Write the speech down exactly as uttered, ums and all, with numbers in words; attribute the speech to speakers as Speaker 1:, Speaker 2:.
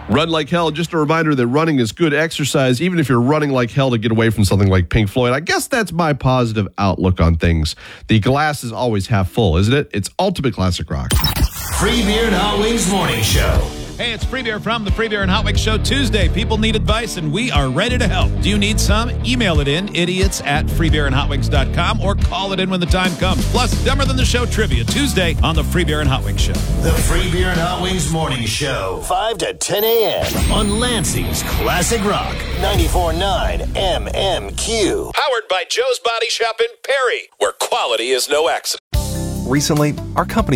Speaker 1: Run like hell. Just a reminder that running is good exercise, even if you're running like hell to get away from something like Pink Floyd. I guess that's my positive outlook on things. The glass is always half full, isn't it? It's Ultimate Classic Rock.
Speaker 2: Free Beer and Hot Wings Morning Show.
Speaker 3: Hey, it's Free Beer from the Free Beer and Hot Wings Show Tuesday. People need advice, and we are ready to help. Do you need some? Email it in, idiots at free beer and hot wings dot com, or call it in when the time comes. Plus, Dumber Than the Show trivia Tuesday on the Free Beer and Hot Wings Show.
Speaker 2: The Free Beer and Hot Wings Morning Show, five to ten a.m. on Lansing's Classic Rock, ninety-four point nine M M Q.
Speaker 4: Powered by Joe's Body Shop in Perry, where quality is no accident.
Speaker 5: Recently, our company